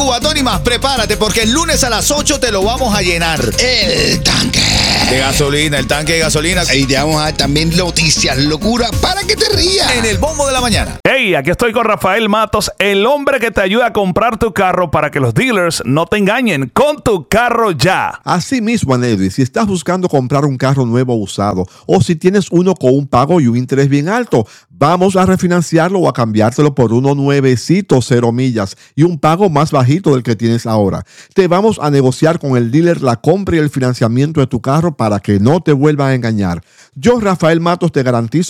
cubatón y más, prepárate porque el lunes a las 8 te lo vamos a llenar. El tanque De gasolina, el tanque de gasolina. y te vamos a dar también noticias, locura, para que te rías. En el bombo de la mañana. Hey, aquí estoy con Rafael Matos, el hombre que te ayuda a comprar tu carro para que los dealers no te engañen con tu carro ya. Así mismo, Anedri, si estás buscando comprar un carro nuevo o usado, o si tienes uno con un pago y un interés bien alto, vamos a refinanciarlo o a cambiártelo por uno nuevecito, 0 millas, y un pago más bajito del que tienes ahora. Te vamos a negociar con el dealer la compra y el financiamiento de tu carro para que no te vuelvan a engañar. Yo, Rafael Matos, te garantizo